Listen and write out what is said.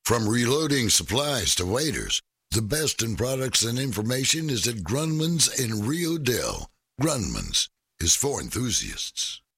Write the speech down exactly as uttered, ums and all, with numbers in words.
From reloading supplies to waiters, the best in products and information is at Grunman's in Rio Dale. Grunman's is for enthusiasts.